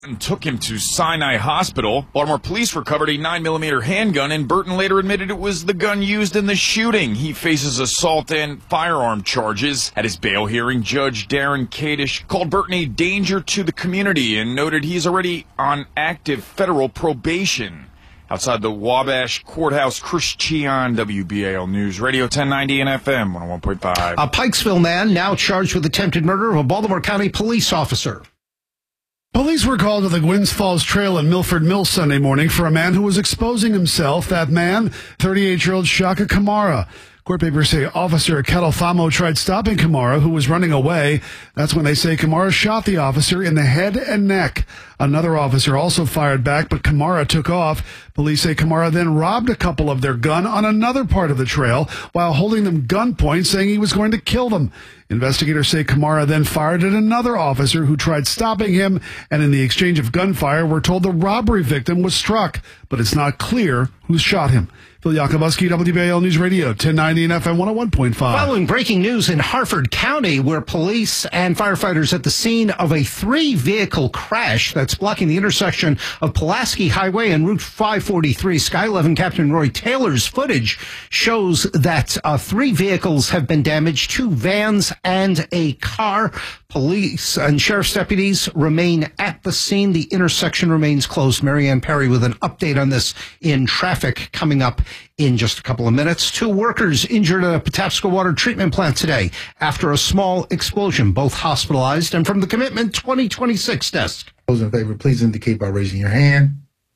and took him to Sinai Hospital. Baltimore police recovered a 9mm handgun, and Burton later admitted it was the gun used in the shooting. He faces assault and firearm charges. At his bail hearing, Judge Darren Kadish called Burton a danger to the community and noted he's already on active federal probation. Outside the Wabash Courthouse, Chris Chion, WBAL News Radio 1090 and FM 101.5. A Pikesville man now charged with attempted murder of a Baltimore County police officer. Police were called to the Gwynns Falls Trail in Milford Mills Sunday morning for a man who was exposing himself. That man, 38-year-old Shaka Kamara. Court papers say Officer Catalfamo tried stopping Kamara, who was running away. That's when they say Kamara shot the officer in the head and neck. Another officer also fired back, but Kamara took off. Police say Kamara then robbed a couple of their gun on another part of the trail while holding them gunpoint, saying he was going to kill them. Investigators say Kamara then fired at another officer who tried stopping him, and in the exchange of gunfire, we're told the robbery victim was struck, but it's not clear who shot him. Phil Yakubuski, WBAL News Radio, 1090 and FM 101.5. Following breaking news in Harford County, where police and firefighters at the scene of a 3-vehicle crash that's blocking the intersection of Pulaski Highway and Route 543. Sky 11 Captain Roy Taylor's footage shows that 3 vehicles have been damaged, 2 vans and a car. Police and sheriff's deputies remain at the scene. The intersection remains closed. Marianne Perry with an update on this in traffic coming up in just a couple of minutes. 2 workers injured at a Patapsco water treatment plant today after a small explosion, both hospitalized. And from the Commitment 2026 desk. Those in favor, please indicate by raising your hand.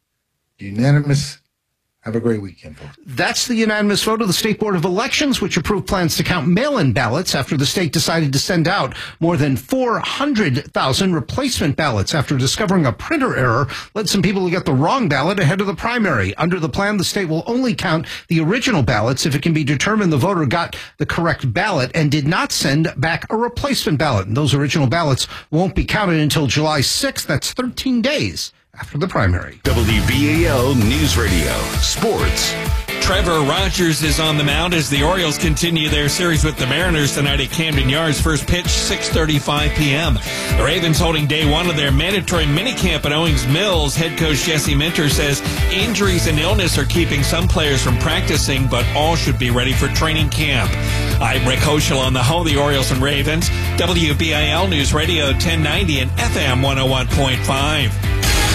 Unanimous. Have a great weekend, folks. That's the unanimous vote of the State Board of Elections, which approved plans to count mail-in ballots after the state decided to send out more than 400,000 replacement ballots after discovering a printer error led some people to get the wrong ballot ahead of the primary. Under the plan, the state will only count the original ballots if it can be determined the voter got the correct ballot and did not send back a replacement ballot. And those original ballots won't be counted until July 6th. That's 13 days after the primary. WBAL News Radio Sports. Trevor Rogers is on the mound as the Orioles continue their series with the Mariners tonight at Camden Yards. First pitch, 6:35 p.m. The Ravens holding day 1 of their mandatory minicamp at Owings Mills. Head coach Jesse Minter says injuries and illness are keeping some players from practicing, but all should be ready for training camp. I'm Rick Hoschel on the home of the Orioles and Ravens. WBAL News Radio 1090 and FM 101.5.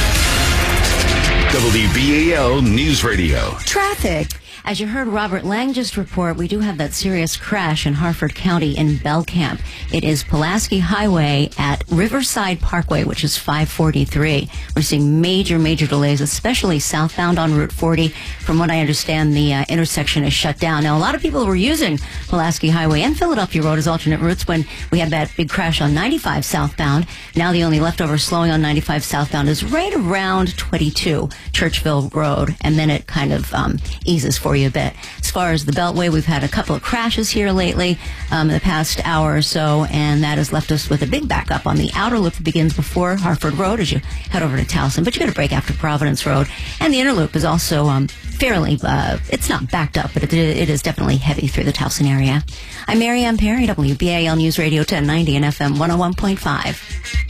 WBAL News Radio. Traffic. As you heard Robert Lang just report, we do have that serious crash in Harford County in Belcamp. It is Pulaski Highway at Riverside Parkway, which is 543. We're seeing major delays, especially southbound on Route 40. From what I understand, the intersection is shut down. Now, a lot of people were using Pulaski Highway and Philadelphia Road as alternate routes when we had that big crash on 95 southbound. Now the only leftover slowing on 95 southbound is right around 22 Churchville Road, and then it kind of eases for you a bit. As far as the Beltway, we've had a couple of crashes here lately in the past hour or so, and that has left us with a big backup on the outer loop that begins before Harford Road as you head over to Towson, but you got a break after Providence Road. And the inner loop is also fairly, it's not backed up, but it is definitely heavy through the Towson area. I'm Marianne Perry, WBAL News Radio 1090 and FM 101.5.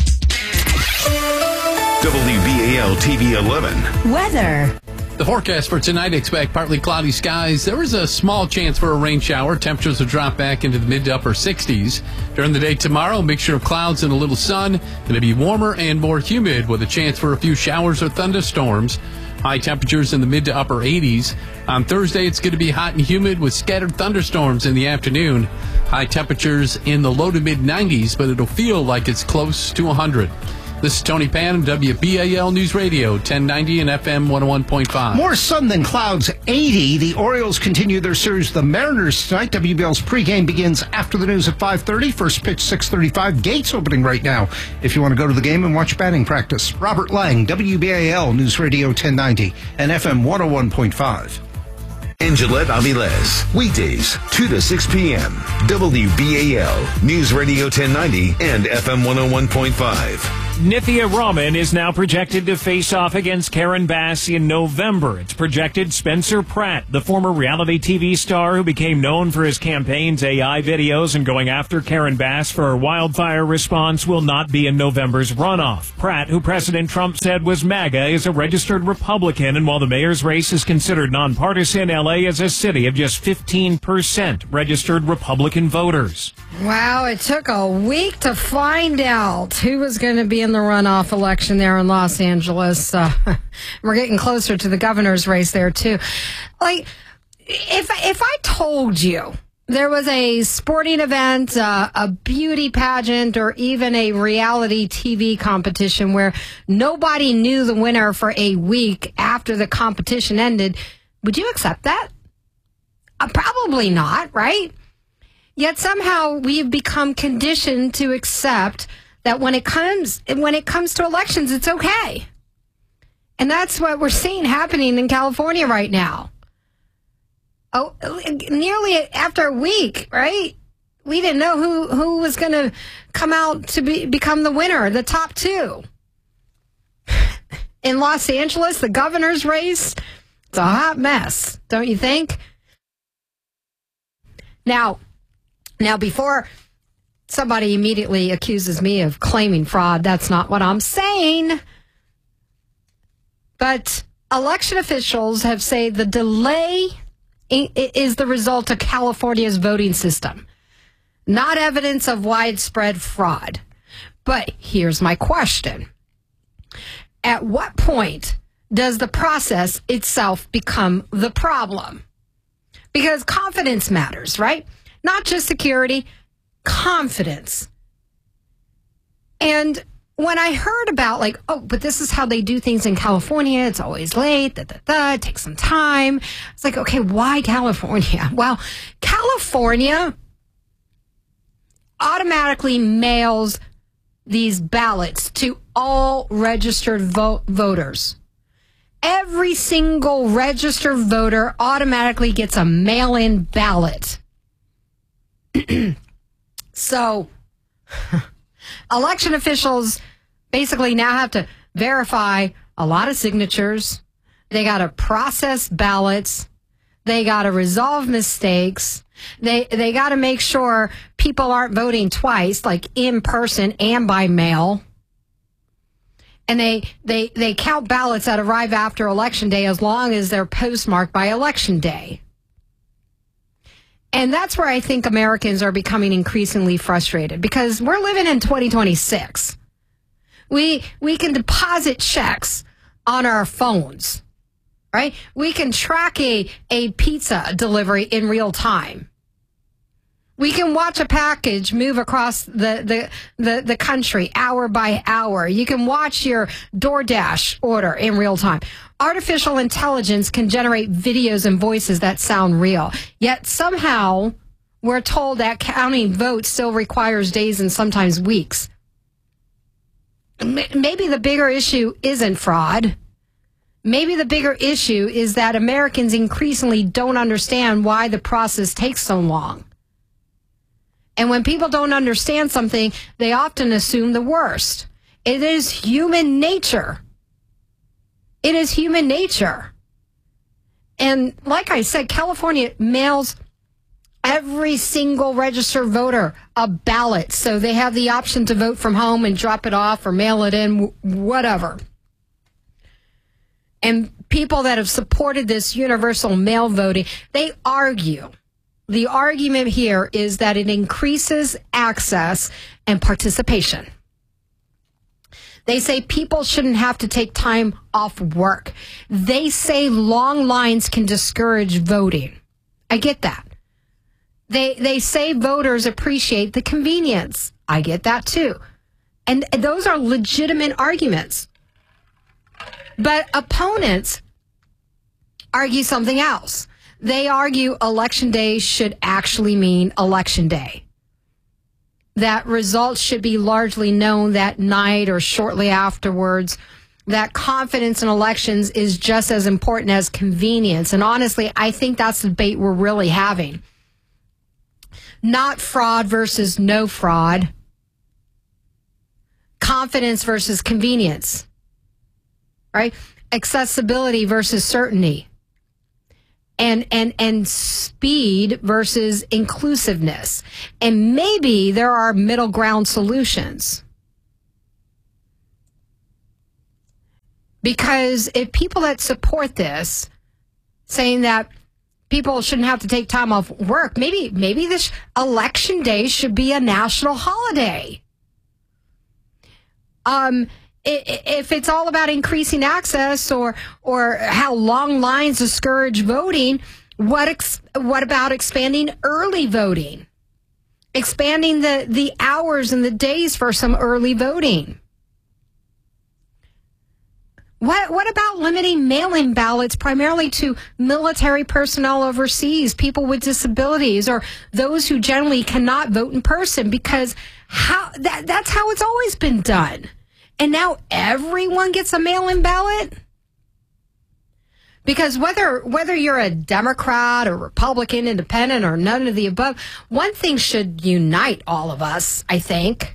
WBAL TV 11. Weather. The forecast for tonight, expect partly cloudy skies. There is a small chance for a rain shower. Temperatures will drop back into the mid to upper 60s. During the day tomorrow, a mixture of clouds and a little sun. Going to be warmer and more humid with a chance for a few showers or thunderstorms. High temperatures in the mid to upper 80s. On Thursday, it's going to be hot and humid with scattered thunderstorms in the afternoon. High temperatures in the low to mid 90s, but it'll feel like it's close to 100. This is Tony Pan, WBAL News Radio, 1090 and FM 101.5. More sun than clouds, 80. The Orioles continue their series with the Mariners tonight. WBL's pregame begins after the news at 5:30. First pitch, 6:35. Gates opening right now if you want to go to the game and watch batting practice. Robert Lang, WBAL News Radio 1090 and FM 101.5. And Gillette Aviles, weekdays, 2 to 6 p.m. WBAL News Radio 1090 and FM 101.5. Nithya Raman is now projected to face off against Karen Bass in November. It's projected Spencer Pratt, the former reality TV star who became known for his campaign's AI videos and going after Karen Bass for her wildfire response, will not be in November's runoff. Pratt, who President Trump said was MAGA, is a registered Republican, and while the mayor's race is considered nonpartisan, LA is a city of just 15% registered Republican voters. Wow, it took a week to find out who was going to be in the runoff election there in Los Angeles. We're getting closer to the governor's race there, too. Like, if I told you there was a sporting event, a beauty pageant, or even a reality TV competition where nobody knew the winner for a week after the competition ended, would you accept that? Probably not, right? Yet somehow we've become conditioned to accept that when it comes to elections, it's okay. And that's what we're seeing happening in California right now. Oh, nearly after a week, right? We didn't know who was going to come out to become the winner, the top two. In Los Angeles, the governor's race, it's a hot mess, don't you think? Now, before somebody immediately accuses me of claiming fraud, that's not what I'm saying. But election officials have said the delay is the result of California's voting system, not evidence of widespread fraud. But here's my question. At what point does the process itself become the problem? Because confidence matters, right? Not just security, confidence. And when I heard about but this is how they do things in California, it's always late, it takes some time. It's like, okay, why California? Well, California automatically mails these ballots to all registered voters. Every single registered voter automatically gets a mail-in ballot. So, election officials basically now have to verify a lot of signatures. They got to process ballots. They got to resolve mistakes. They got to make sure people aren't voting twice, like in person and by mail. And they count ballots that arrive after Election Day as long as they're postmarked by Election Day. And that's where I think Americans are becoming increasingly frustrated, because we're living in 2026. We can deposit checks on our phones, right? We can track a pizza delivery in real time. We can watch a package move across the country hour by hour. You can watch your DoorDash order in real time. Artificial intelligence can generate videos and voices that sound real. Yet somehow we're told that counting votes still requires days and sometimes weeks. Maybe the bigger issue isn't fraud. Maybe the bigger issue is that Americans increasingly don't understand why the process takes so long. And when people don't understand something, they often assume the worst. It is human nature. It is human nature. And like I said, California mails every single registered voter a ballot, so they have the option to vote from home and drop it off or mail it in, whatever. And people that have supported this universal mail voting, they argue. The argument here is that it increases access and participation. They say people shouldn't have to take time off work. They say long lines can discourage voting. I get that. They say voters appreciate the convenience. I get that too. And those are legitimate arguments. But opponents argue something else. They argue Election Day should actually mean Election Day. That results should be largely known that night or shortly afterwards. That confidence in elections is just as important as convenience. And honestly, I think that's the debate we're really having. Not fraud versus no fraud. confidence versus convenience, right? Accessibility versus certainty, and speed versus inclusiveness. And maybe there are middle ground solutions. Because if people that support this, saying that people shouldn't have to take time off work, maybe this election day should be a national holiday. If it's all about increasing access or how long lines discourage voting, what about expanding early voting? Expanding the hours and the days for some early voting? What about limiting mail-in ballots primarily to military personnel overseas, people with disabilities, or those who generally cannot vote in person? Because that's how it's always been done. And now everyone gets a mail-in ballot? Because whether you're a Democrat or Republican, Independent, or none of the above, one thing should unite all of us, I think.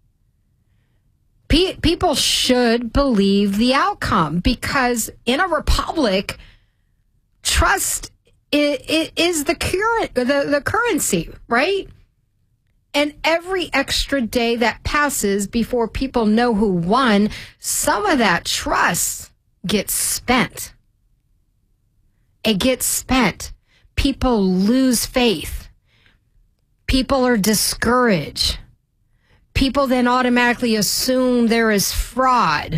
People should believe the outcome, because in a republic, trust is the currency, right? And every extra day that passes before people know who won, some of that trust gets spent. It gets spent. People lose faith. People are discouraged. People then automatically assume there is fraud.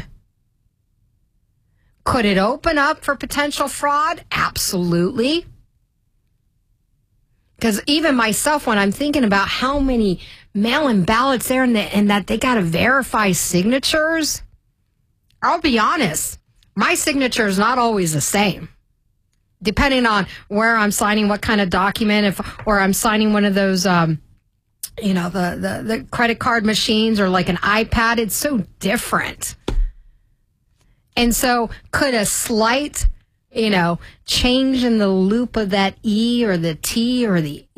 Could it open up for potential fraud? Absolutely. Because even myself, when I'm thinking about how many mail-in ballots there and that they got to verify signatures, I'll be honest, my signature is not always the same. Depending on where I'm signing, what kind of document, or I'm signing one of those, the credit card machines or like an iPad, it's so different. And so could a slight, change in the loop of that E or the T or the,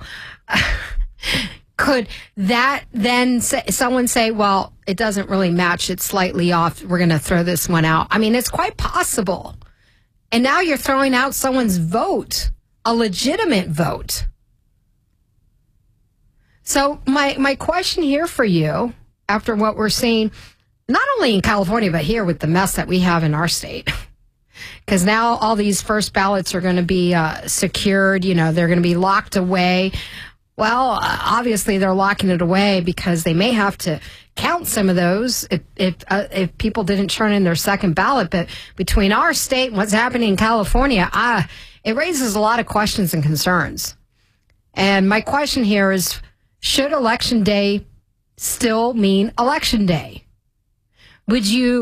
could that then someone say, well, it doesn't really match, it's slightly off, we're going to throw this one out? I mean, it's quite possible. And now you're throwing out someone's vote, a legitimate vote. So my question here for you, after what we're seeing, not only in California, but here with the mess that we have in our state, because now all these first ballots are going to be secured, they're going to be locked away. Well, obviously they're locking it away because they may have to count some of those if people didn't turn in their second ballot. But between our state and what's happening in California, it raises a lot of questions and concerns. And my question here is, should Election Day still mean Election Day? Would you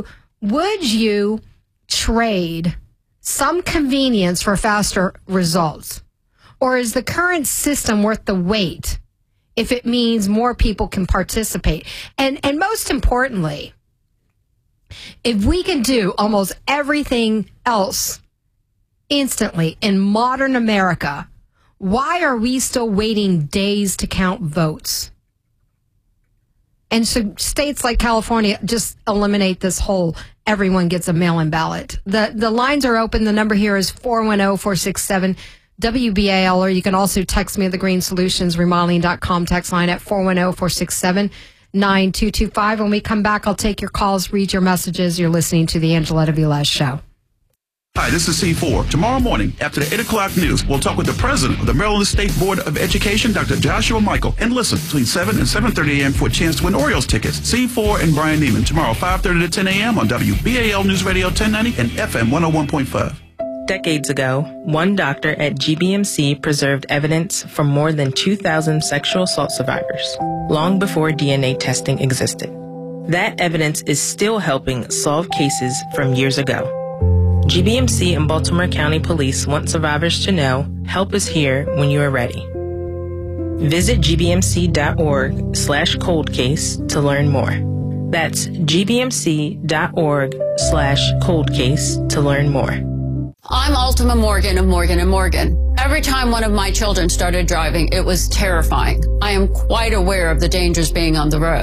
trade some convenience for faster results? Or is the current system worth the wait if it means more people can participate? And most importantly, if we can do almost everything else instantly in modern America, why are we still waiting days to count votes? And so states like California just eliminate this whole everyone gets a mail-in ballot. The lines are open. The number here is 410-467-WBAL, or you can also text me at the Green Solutions Remodeling.com text line at 410-467-9225. When we come back, I'll take your calls, read your messages. You're listening to the Angela Velez Show. Hi, this is C4. Tomorrow morning, after the 8 o'clock news, we'll talk with the president of the Maryland State Board of Education, Dr. Joshua Michael. And listen, between 7 and 7:30 a.m. for a chance to win Orioles tickets. C4 and Brian Neiman, tomorrow, 5:30 to 10 a.m. on WBAL News Radio 1090 and FM 101.5. Decades ago, one doctor at GBMC preserved evidence from more than 2,000 sexual assault survivors, long before DNA testing existed. That evidence is still helping solve cases from years ago. GBMC and Baltimore County Police want survivors to know help is here when you are ready. Visit gbmc.org/coldcase to learn more. That's gbmc.org/coldcase to learn more. I'm Ultima Morgan of Morgan & Morgan. Every time one of my children started driving, it was terrifying. I am quite aware of the dangers being on the road.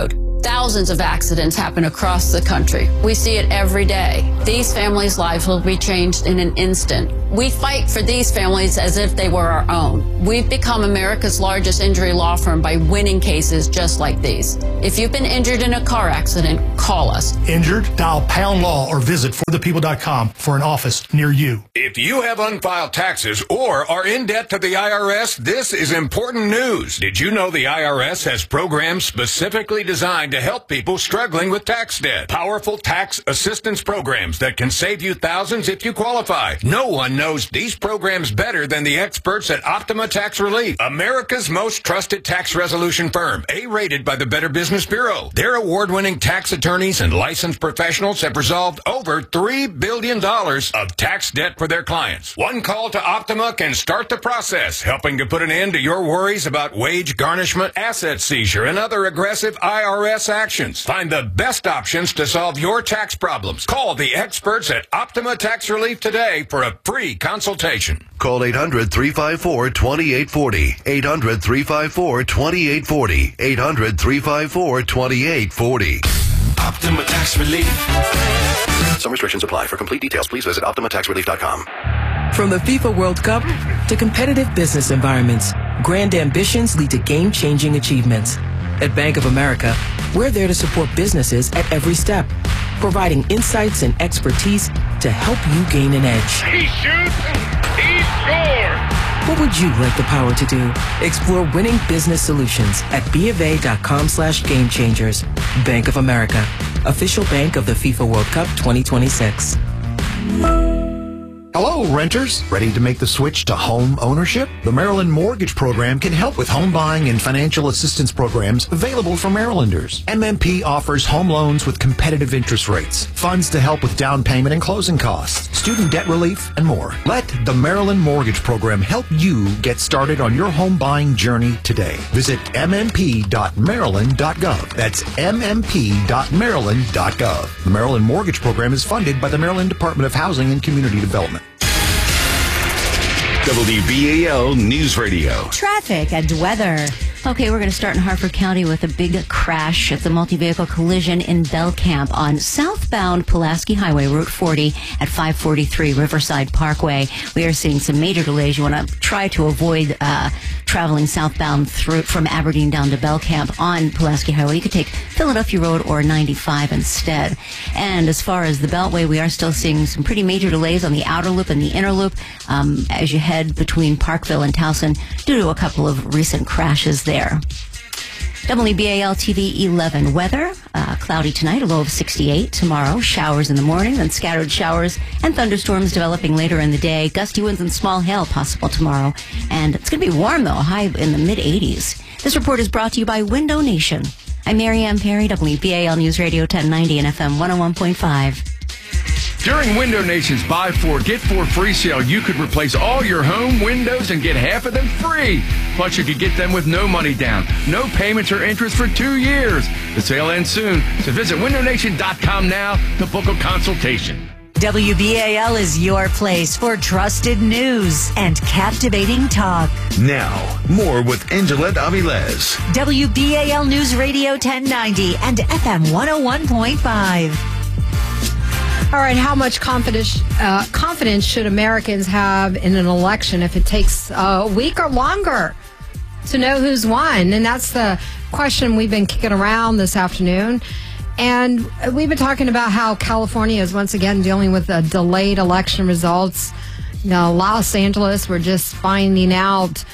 Thousands of accidents happen across the country. We see it every day. These families' lives will be changed in an instant. We fight for these families as if they were our own. We've become America's largest injury law firm by winning cases just like these. If you've been injured in a car accident, call us. Injured? Dial Pound Law or visit forthepeople.com for an office near you. If you have unfiled taxes or are in debt to the IRS, this is important news. Did you know the IRS has programs specifically designed to help people struggling with tax debt? Powerful tax assistance programs that can save you thousands if you qualify. No one knows these programs better than the experts at Optima Tax Relief, America's most trusted tax resolution firm, A-rated by the Better Business Bureau. Their award-winning tax attorneys and licensed professionals have resolved over $3 billion of tax debt for their clients. One call to Optima can start the process, helping to put an end to your worries about wage garnishment, asset seizure, and other aggressive IRS actions. Find the best options to solve your tax problems. Call the experts at Optima Tax Relief today for a free consultation. Call 800-354-2840. 800-354-2840. 800-354-2840. Optima Tax Relief. Some restrictions apply. For complete details, please visit OptimaTaxRelief.com. From the FIFA World Cup to competitive business environments, grand ambitions lead to game-changing achievements. At Bank of America, we're there to support businesses at every step, providing insights and expertise to help you gain an edge. He shoots, he scores! What would you like the power to do? Explore winning business solutions at BofA.com/gamechangers. Bank of America, official bank of the FIFA World Cup 2026. Hello, renters. Ready to make the switch to home ownership? The Maryland Mortgage Program can help with home buying and financial assistance programs available for Marylanders. MMP offers home loans with competitive interest rates, funds to help with down payment and closing costs, student debt relief, and more. Let the Maryland Mortgage Program help you get started on your home buying journey today. Visit mmp.maryland.gov. That's mmp.maryland.gov. The Maryland Mortgage Program is funded by the Maryland Department of Housing and Community Development. WBAL News Radio. Traffic and weather. Okay, we're going to start in Harford County with a big crash. It's a multi-vehicle collision in Belcamp on southbound Pulaski Highway, Route 40 at 543 Riverside Parkway. We are seeing some major delays. You want to try to avoid traveling southbound from Aberdeen down to Belcamp on Pulaski Highway. You could take Philadelphia Road or 95 instead. And as far as the Beltway, we are still seeing some pretty major delays on the outer loop and the inner loop as you head between Parkville and Towson due to a couple of recent crashes there. WBAL TV 11 weather. Cloudy tonight, a low of 68. Tomorrow, showers in the morning, then scattered showers and thunderstorms developing later in the day. Gusty winds and small hail possible tomorrow. And it's going to be warm, though, high in the mid-80s. This report is brought to you by Window Nation. I'm Marianne Perry, WBAL News Radio 1090 and FM 101.5. During Window Nation's Buy 4, Get 4 free sale, you could replace all your home windows and get half of them free. Plus, you could get them with no money down, no payments or interest for 2 years. The sale ends soon, so visit windownation.com now to book a consultation. WBAL is your place for trusted news and captivating talk. Now, more with Angela Aviles. WBAL News Radio 1090 and FM 101.5. All right, how much confidence should Americans have in an election if it takes a week or longer to know who's won? And that's the question we've been kicking around this afternoon. And we've been talking about how California is once again dealing with delayed election results. Now, Los Angeles, we're just finding out,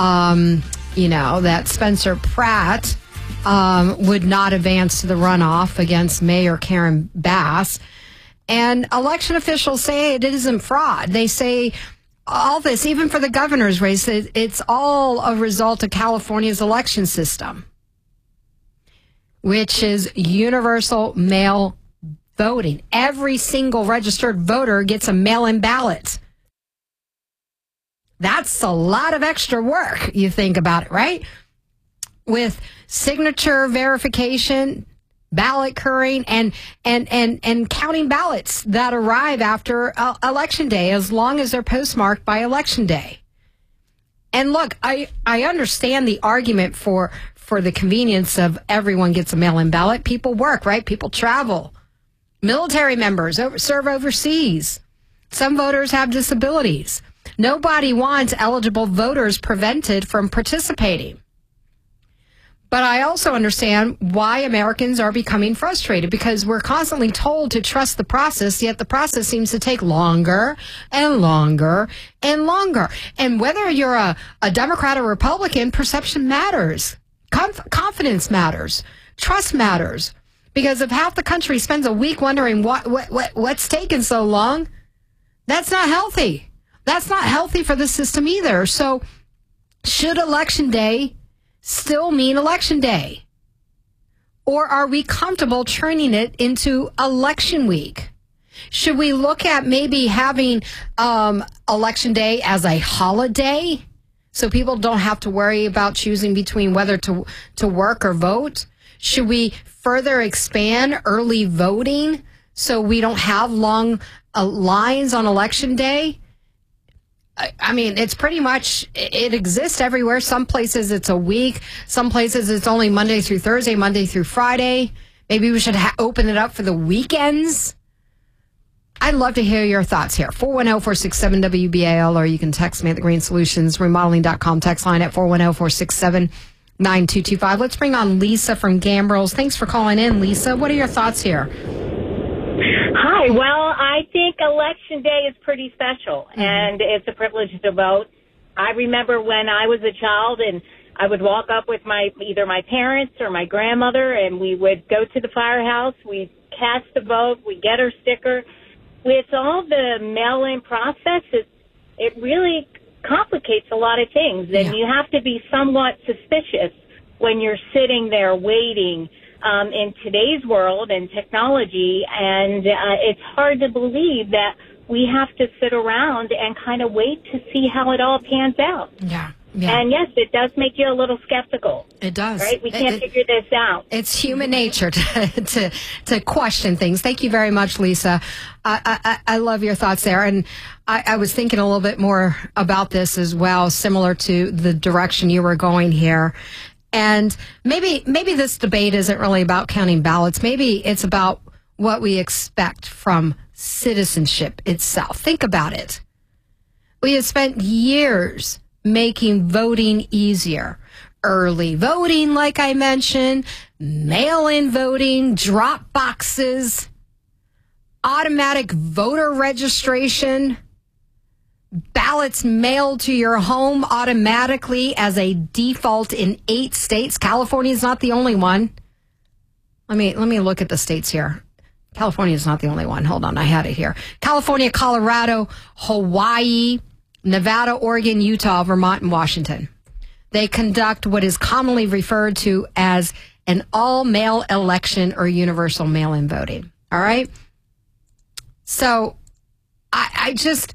that Spencer Pratt would not advance to the runoff against Mayor Karen Bass. And election officials say it isn't fraud. They say all this, even for the governor's race, it's all a result of California's election system, which is universal mail voting. Every single registered voter gets a mail-in ballot. That's a lot of extra work, you think about it, right? With signature verification, ballot curing, and counting ballots that arrive after Election Day, as long as they're postmarked by Election Day. And look, I understand the argument for for the convenience of everyone gets a mail-in ballot. People work, right? People travel. Military members serve overseas. Some voters have disabilities. Nobody wants eligible voters prevented from participating. But I also understand why Americans are becoming frustrated, because we're constantly told to trust the process, yet the process seems to take longer and longer and longer. And whether you're a Democrat or Republican, perception matters. Confidence matters. Trust matters. Because if half the country spends a week wondering what's taking so long, that's not healthy. That's not healthy for the system either. So should Election Day still mean Election Day? Or are we comfortable turning it into Election Week? Should we look at maybe having Election Day as a holiday so people don't have to worry about choosing between whether to work or vote? Should we further expand early voting so we don't have long lines on Election Day? I mean, it's pretty much, it exists everywhere. Some places it's a week. Some places it's only Monday through Thursday, Monday through Friday. Maybe we should open it up for the weekends. I'd love to hear your thoughts here. 410-467-WBAL, or you can text me at the Green Solutions Remodeling.com text line at 410-467-9225. Let's bring on Lisa from Gambrills. Thanks for calling in, Lisa. What are your thoughts here? Hi. Well, I think Election Day is pretty special, and it's a privilege to vote. I remember when I was a child, and I would walk up with either my parents or my grandmother, and we would go to the firehouse. We'd cast a vote. We'd get our sticker. With all the mail-in process, it really complicates a lot of things, and you have to be somewhat suspicious when you're sitting there waiting in today's world and technology, and it's hard to believe that we have to sit around and kind of wait to see how it all pans out. Yeah. And yes, it does make you a little skeptical. It does. Right? We can't figure this out. It's human nature to question things. Thank you very much, Lisa. I love your thoughts there. And I was thinking a little bit more about this as well, similar to the direction you were going here. And maybe this debate isn't really about counting ballots. Maybe it's about what we expect from citizenship itself. Think about it. We have spent years making voting easier. Early voting, like I mentioned, mail-in voting, drop boxes, automatic voter registration, ballots mailed to your home automatically as a default in 8 states. California is not the only one. Let me look at the states here. California is not the only one. Hold on, I had it here. California, Colorado, Hawaii, Nevada, Oregon, Utah, Vermont, and Washington. They conduct what is commonly referred to as an all-mail election or universal mail-in voting. All right? So I just...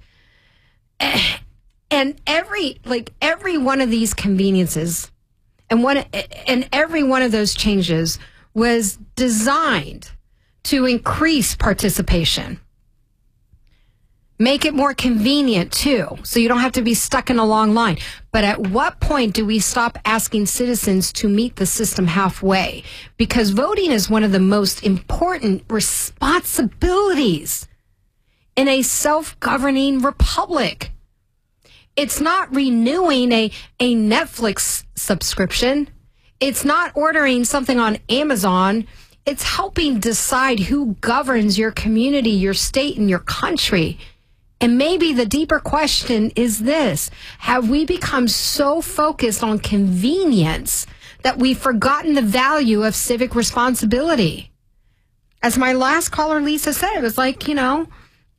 And every one of these conveniences and every one of those changes was designed to increase participation. Make it more convenient, too, so you don't have to be stuck in a long line. But at what point do we stop asking citizens to meet the system halfway? Because voting is one of the most important responsibilities in a self-governing republic. It's not renewing a Netflix subscription. It's not ordering something on Amazon. It's helping decide who governs your community, your state, and your country. And maybe the deeper question is this: have we become so focused on convenience that we've forgotten the value of civic responsibility? As my last caller, Lisa, said, it was like, you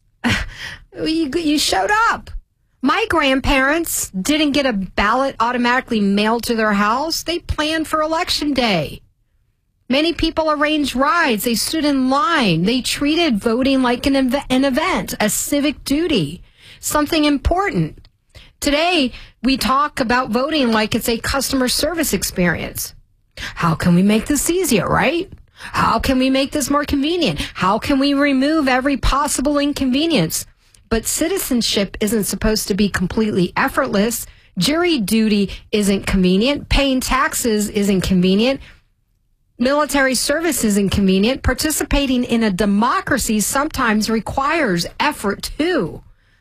showed up. My grandparents didn't get a ballot automatically mailed to their house. They planned for Election Day. Many people arranged rides. They stood in line. They treated voting like an event, a civic duty, something important. Today, we talk about voting like it's a customer service experience. How can we make this easier, right? How can we make this more convenient? How can we remove every possible inconvenience? But citizenship isn't supposed to be completely effortless. Jury duty isn't convenient. Paying taxes isn't convenient. Military service isn't convenient. Participating in a democracy sometimes requires effort, too.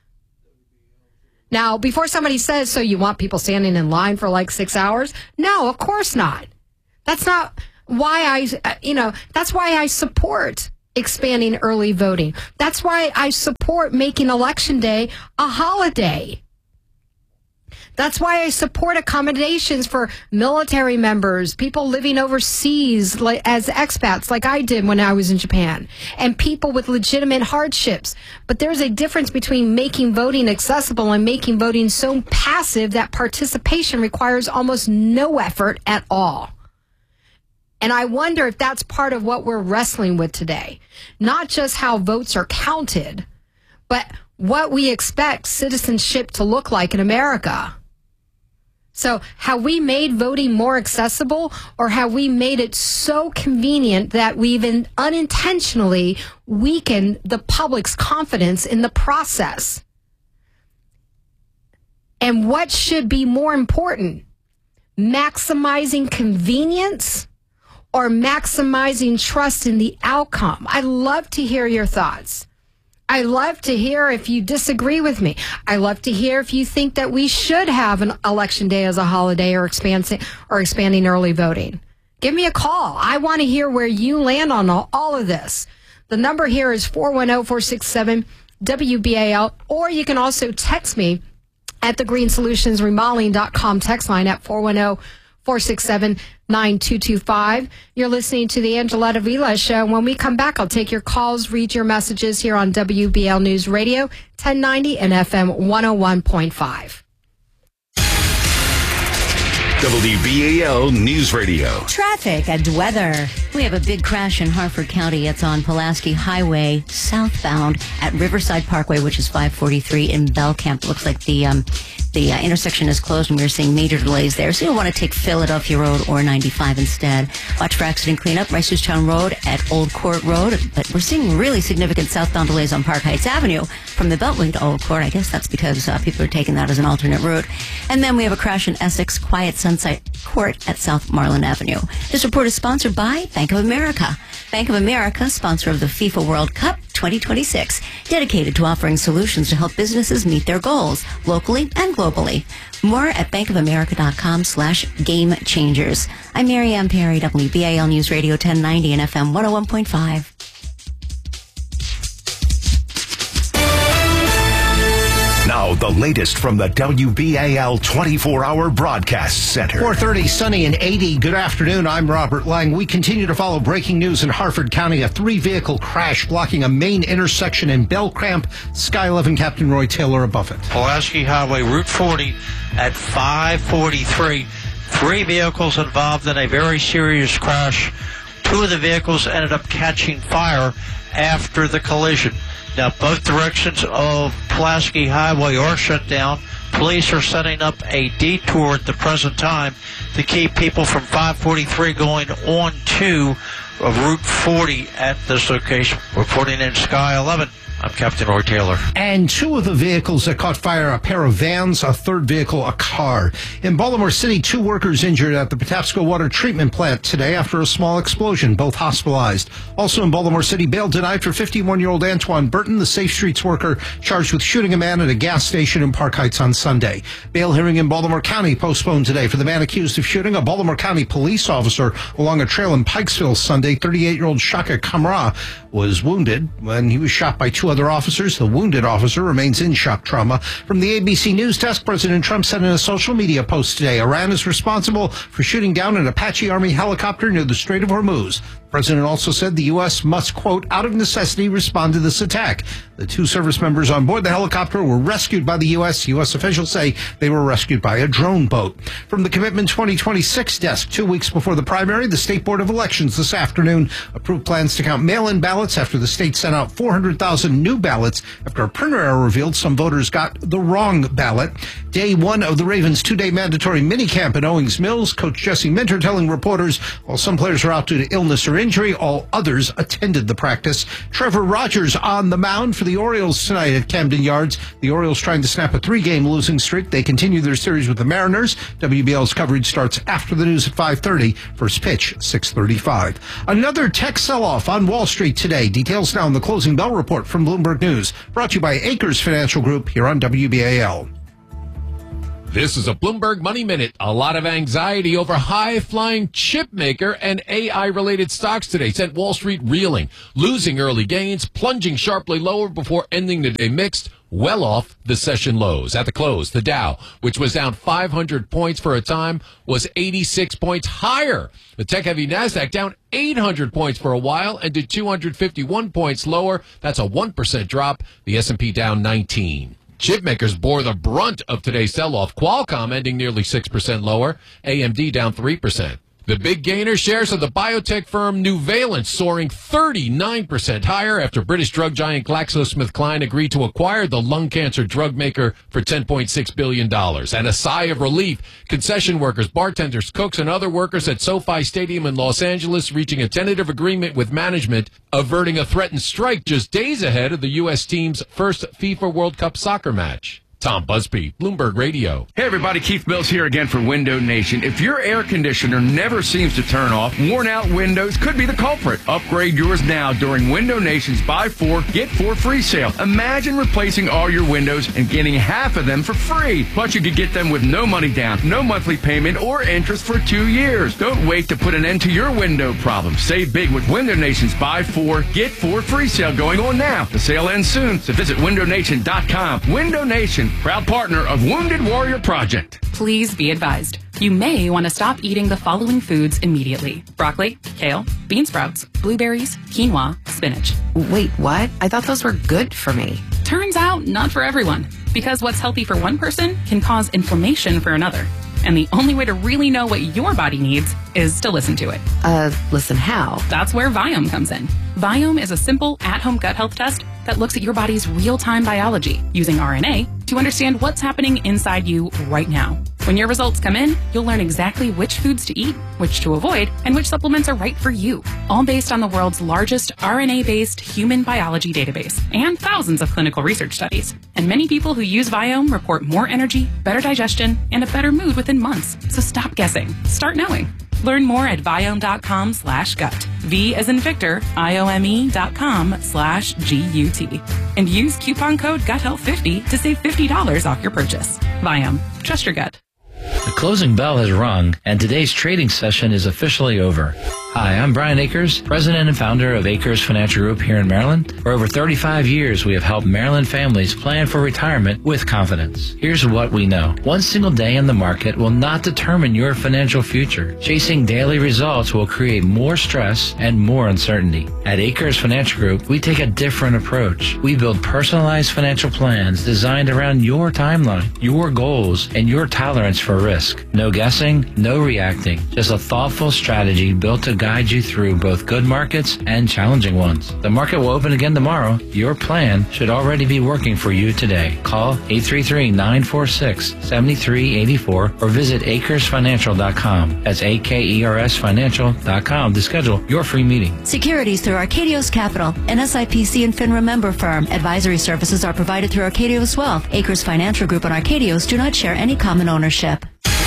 Now, before somebody says, so you want people standing in line for like 6 hours? No, of course not. That's not why that's why I support expanding early voting. That's why I support making Election Day a holiday. That's why I support accommodations for military members, people living overseas as expats like I did when I was in Japan, and people with legitimate hardships. But there's a difference between making voting accessible and making voting so passive that participation requires almost no effort at all. And I wonder if that's part of what we're wrestling with today. Not just how votes are counted, but what we expect citizenship to look like in America. So have we made voting more accessible, or have we made it so convenient that we've unintentionally weakened the public's confidence in the process? And what should be more important, maximizing convenience or maximizing trust in the outcome? I'd love to hear your thoughts. I love to hear if you disagree with me. I love to hear if you think that we should have an Election Day as a holiday or expanding early voting. Give me a call. I want to hear where you land on all of this. The number here is 410-467-WBAL, or you can also text me at the greensolutionsremodeling.com text line at 410-467-9225. You're listening to the Angeletta Vila Show. When we come back, I'll take your calls, read your messages here on WBL News Radio, 1090 and FM 101.5. WBAL News Radio. Traffic and weather. We have a big crash in Harford County. It's on Pulaski Highway southbound at Riverside Parkway, which is 543 in Belcamp. Looks like the intersection is closed, and we're seeing major delays there. So you'll want to take Philadelphia Road or 95 instead. Watch for accident cleanup, Rice-Town Road at Old Court Road. But we're seeing really significant southbound delays on Park Heights Avenue from the Beltway to Old Court. I guess that's because people are taking that as an alternate route. And then we have a crash in Essex, Quiet Sunset Court at South Marlin Avenue. This report is sponsored by Bank of America. Bank of America, sponsor of the FIFA World Cup 2026, dedicated to offering solutions to help businesses meet their goals locally and globally. More at bankofamerica.com/game changers. I'm Mary Ann Perry, WBAL News Radio 1090 and FM 101.5. Now, the latest from the WBAL 24-hour broadcast center. 4:30, sunny and 80. Good afternoon. I'm Robert Lang. We continue to follow breaking news in Harford County. A 3-vehicle crash blocking a main intersection in Belcamp. Sky 11 Captain Roy Taylor above it. Pulaski Highway, Route 40 at 543. 3 vehicles involved in a very serious crash. 2 of the vehicles ended up catching fire after the collision. Now, both directions of Pulaski Highway are shut down. Police are setting up a detour at the present time to keep people from 543 going on to Route 40 at this location. Reporting in Sky 11, I'm Captain Roy Taylor. And 2 of the vehicles that caught fire, a pair of vans, a 3rd vehicle, a car. In Baltimore City, 2 workers injured at the Patapsco Water Treatment Plant today after a small explosion, both hospitalized. Also in Baltimore City, bail denied for 51-year-old Antoine Burton, the Safe Streets worker charged with shooting a man at a gas station in Park Heights on Sunday. Bail hearing in Baltimore County postponed today for the man accused of shooting a Baltimore County police officer along a trail in Pikesville Sunday. 38-year-old Shaka Kamara was wounded when he was shot by 2 other officers. The wounded officer remains in shock trauma. From the ABC News Desk, President Trump said in a social media post today, Iran is responsible for shooting down an Apache Army helicopter near the Strait of Hormuz. The president also said the U.S. must, quote, out of necessity respond to this attack. The 2 service members on board the helicopter were rescued by the U.S. U.S. officials say they were rescued by a drone boat. From the Commitment 2026 desk, 2 weeks before the primary, the State Board of Elections this afternoon approved plans to count mail-in ballots after the state sent out 400,000 some new ballots after a printer error revealed some voters got the wrong ballot. Day one of the Ravens' two-day mandatory minicamp at Owings Mills. Coach Jesse Minter telling reporters while some players are out due to illness or injury, all others attended the practice. Trevor Rogers on the mound for the Orioles tonight at Camden Yards. The Orioles trying to snap a 3-game losing streak. They continue their series with the Mariners. WBL's coverage starts after the news at 5:30. First pitch, 6:35. Another tech sell-off on Wall Street today. Details now in the closing bell report from Bloomberg News. Brought to you by Acres Financial Group here on WBAL. This is a Bloomberg Money Minute. A lot of anxiety over high-flying chip maker and AI-related stocks today sent Wall Street reeling, losing early gains, plunging sharply lower before ending the day mixed, well off the session lows. At the close, the Dow, which was down 500 points for a time, was 86 points higher. The tech-heavy NASDAQ down 800 points for a while and did 251 points lower. That's a 1% drop. The S&P down 19. Chipmakers bore the brunt of today's sell-off. Qualcomm ending nearly 6% lower. AMD down 3%. The big gainer shares of the biotech firm Nuvalent soaring 39% higher after British drug giant GlaxoSmithKline agreed to acquire the lung cancer drug maker for $10.6 billion. And a sigh of relief, concession workers, bartenders, cooks, and other workers at SoFi Stadium in Los Angeles reaching a tentative agreement with management, averting a threatened strike just days ahead of the U.S. team's first FIFA World Cup soccer match. Tom Busby, Bloomberg Radio. Hey everybody, Keith Mills here again for Window Nation. If your air conditioner never seems to turn off, worn out windows could be the culprit. Upgrade yours now during Window Nation's Buy 4, Get 4 free sale. Imagine replacing all your windows and getting half of them for free. Plus you could get them with no money down, no monthly payment, or interest for 2 years. Don't wait to put an end to your window problem. Save big with Window Nation's Buy 4, Get 4 free sale going on now. The sale ends soon, so visit windownation.com. Window Nation, proud partner of Wounded Warrior Project. Please be advised. You may want to stop eating the following foods immediately. Broccoli, kale, bean sprouts, blueberries, quinoa, spinach. Wait, what? I thought those were good for me. Turns out, not for everyone. Because what's healthy for one person can cause inflammation for another. And the only way to really know what your body needs is to listen to it. Listen how? That's where Viome comes in. Viome is a simple at-home gut health test that looks at your body's real-time biology using RNA to understand what's happening inside you right now. When your results come in, you'll learn exactly which foods to eat, which to avoid, and which supplements are right for you. All based on the world's largest RNA-based human biology database and thousands of clinical research studies. And many people who use Viome report more energy, better digestion, and a better mood within months. So stop guessing. Start knowing. Learn more at Viome.com/gut. V as in Victor, IOME.com/GUT. And use coupon code GUTHEALTH50 to save $50 off your purchase. Viome. Trust your gut. The closing bell has rung, and today's trading session is officially over. Hi, I'm Brian Akers, president and founder of Akers Financial Group here in Maryland. For over 35 years, we have helped Maryland families plan for retirement with confidence. Here's what we know. One single day in the market will not determine your financial future. Chasing daily results will create more stress and more uncertainty. At Akers Financial Group, we take a different approach. We build personalized financial plans designed around your timeline, your goals, and your tolerance for risk. No guessing, no reacting, just a thoughtful strategy built to guide you through both good markets and challenging ones. The market will open again tomorrow. Your plan should already be working for you today. Call 833-946-7384 or visit AkersFinancial.com. That's AKERS Financial.com to schedule your free meeting. Securities through Arcadios Capital, an SIPC and FINRA member firm. Advisory services are provided through Arcadios Wealth. Acres Financial Group and Arcadios do not share any common ownership.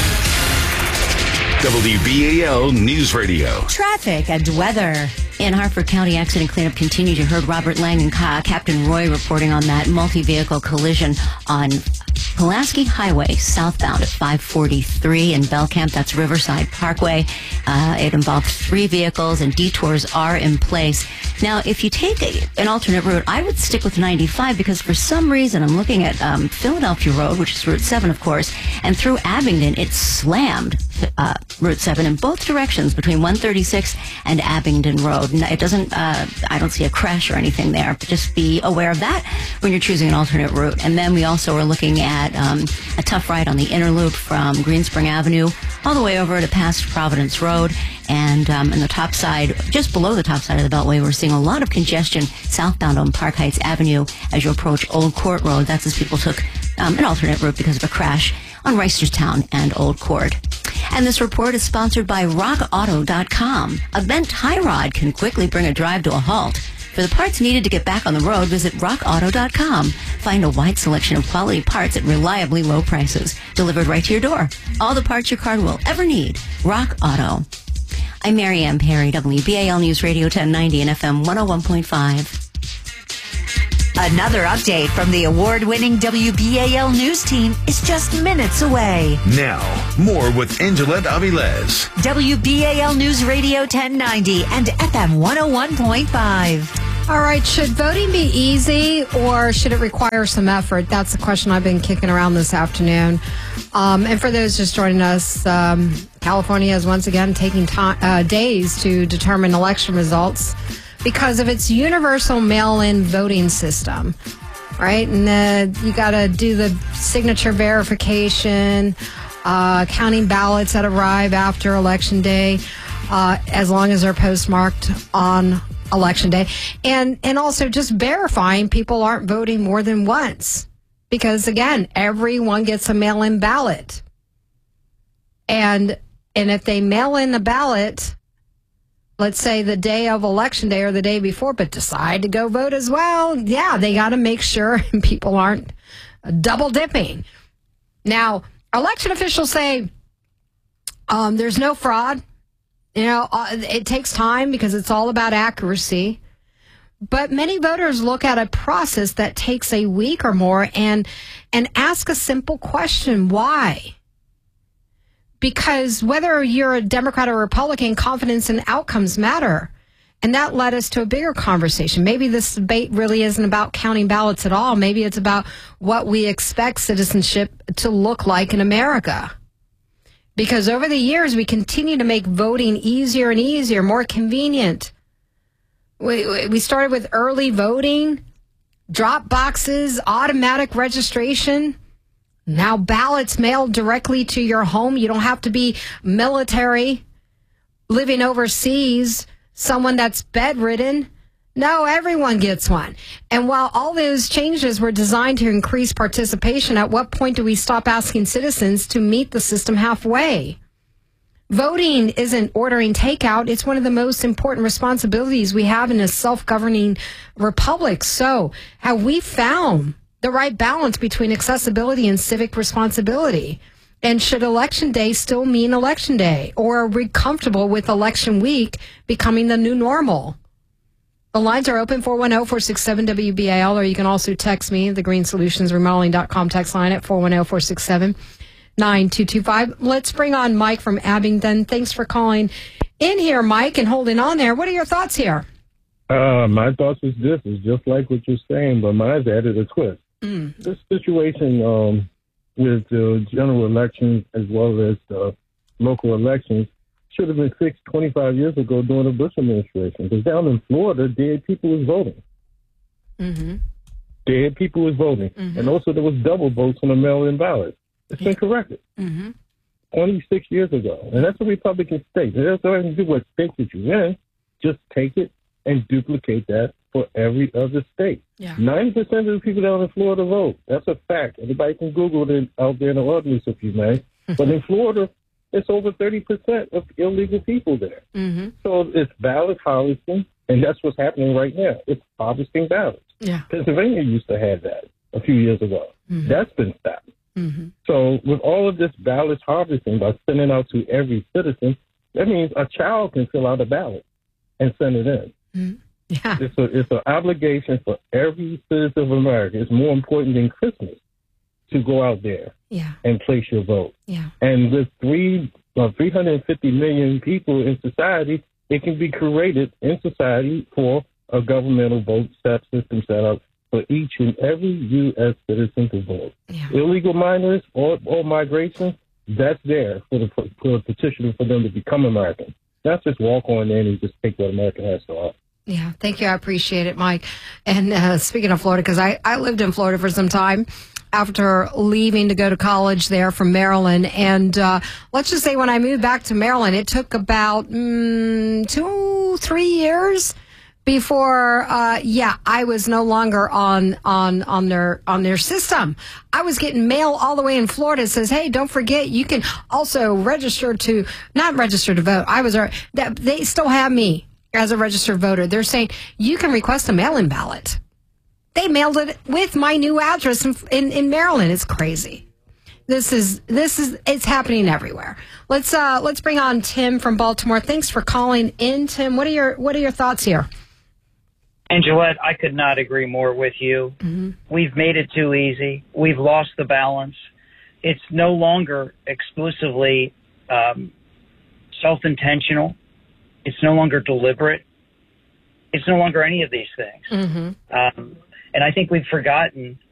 WBAL News Radio. Traffic and weather. In Harford County, accident cleanup continued. You heard Robert Lang and Captain Roy reporting on that multi-vehicle collision on Pulaski Highway, southbound at 543 in Belcamp. That's Riverside Parkway. It involved 3 vehicles, and detours are in place. Now, if you take an alternate route, I would stick with 95 because for some reason I'm looking at Philadelphia Road, which is Route 7, of course, and through Abingdon, it's slammed Route 7 in both directions between 136 and Abingdon Road. And it doesn't, I don't see a crash or anything there, but just be aware of that when you're choosing an alternate route. And then we also are looking at a tough ride on the inner loop from Greenspring Avenue all the way over to past Providence Road. And on the top side, just below the top side of the Beltway, we're seeing a lot of congestion southbound on Park Heights Avenue as you approach Old Court Road. That's as people took an alternate route because of a crash on Reisterstown and Old Court. And this report is sponsored by RockAuto.com. A bent tie rod can quickly bring a drive to a halt. For the parts needed to get back on the road, visit RockAuto.com. Find a wide selection of quality parts at reliably low prices, delivered right to your door. All the parts your car will ever need. Rock Auto. I'm Mary Ann Perry, WBAL News Radio 1090 and FM 101.5. Another update from the award-winning WBAL News team is just minutes away. Now, more with Angela Avilés. WBAL News Radio 1090 and FM 101.5. All right, should voting be easy or should it require some effort? That's the question I've been kicking around this afternoon. And for those just joining us, California is once again taking days to determine election results because of its universal mail-in voting system, right? And you got to do the signature verification, counting ballots that arrive after Election Day, as long as they're postmarked on Election Day, and also just verifying people aren't voting more than once, because again, everyone gets a mail-in ballot, and if they mail in the ballot, let's say the day of Election Day or the day before, but decide to go vote as well, yeah, they got to make sure people aren't double dipping. Now, election officials say there's no fraud. You know, it takes time because it's all about accuracy. But many voters look at a process that takes a week or more and ask a simple question: why? Because whether you're a Democrat or Republican, confidence in outcomes matter. And that led us to a bigger conversation. Maybe this debate really isn't about counting ballots at all. Maybe it's about what we expect citizenship to look like in America. Because over the years, we continue to make voting easier and easier, more convenient. We started with early voting, drop boxes, automatic registration. Now ballots mailed directly to your home. You don't have to be military, living overseas, someone that's bedridden. No, everyone gets one. And while all those changes were designed to increase participation, at what point do we stop asking citizens to meet the system halfway? Voting isn't ordering takeout. It's one of the most important responsibilities we have in a self-governing republic. So have we found the right balance between accessibility and civic responsibility? And should Election Day still mean Election Day? Or are we comfortable with Election Week becoming the new normal? The lines are open, 410-467-WBAL, or you can also text me, the greensolutionsremodeling.com text line at 410-467-9225. Let's bring on Mike from Abingdon. Thanks for calling in here, Mike, and holding on there. What are your thoughts here? My thoughts is this is just like what you're saying, but mine's added a twist. This situation with the general elections as well as the local elections should have been fixed 25 years ago during the Bush administration. Because down in Florida, dead people was voting. Dead people was voting. And also there was double votes on the mail-in ballot. It's been corrected. 26 years ago. And that's a Republican state. It doesn't have to do what state that you're in. Just take it and duplicate that for every other state. 90% of the people down in Florida vote. That's a fact. Everybody can Google it out there in the audience if you may. But in Florida, it's over 30% of illegal people there. So it's ballot harvesting, and that's what's happening right now. It's harvesting ballots. Pennsylvania used to have that a few years ago. That's been stopped. So with all of this ballot harvesting by sending out to every citizen, that means a child can fill out a ballot and send it in. It's an obligation for every citizen of America. It's more important than Christmas to go out there and place your vote. And with 350 million people in society, it can be created in society for a governmental vote system set up for each and every U.S. citizen to vote. Illegal minors or migration, that's there for the petition for them to become American. Not just walk on in and just take what America has to offer. Yeah, thank you. I appreciate it, Mike. And speaking of Florida, because I lived in Florida for some time after leaving to go to college there from Maryland. And let's just say when I moved back to Maryland, it took about 2-3 years before, I was no longer on their system. I was getting mail all the way in Florida that says, hey, don't forget, you can also not register to vote. They still have me as a registered voter. They're saying you can request a mail-in ballot. They mailed it with my new address in Maryland. It's crazy. It's happening everywhere. Let's bring on Tim from Baltimore. Thanks for calling in, Tim. What are your thoughts here? And Gillette, I could not agree more with you. Mm-hmm. We've made it too easy. We've lost the balance. It's no longer exclusively self-intentional. It's no longer deliberate. It's no longer any of these things. Mm-hmm. And I think we've forgotten